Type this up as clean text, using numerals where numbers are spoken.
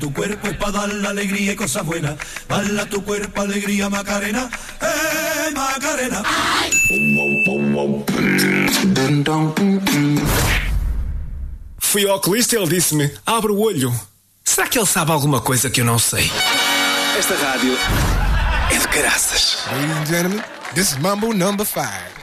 Tu cuerpo es para dar la alegría y cosas buenas. Bala tu cuerpo, alegría, Macarena. Macarena. Fui ao oculista e ele disse-me: abre o olho. Será que ele sabe alguma coisa que eu não sei? Esta rádio é de caraças. Ladies and gentlemen, this is Mambo number 5.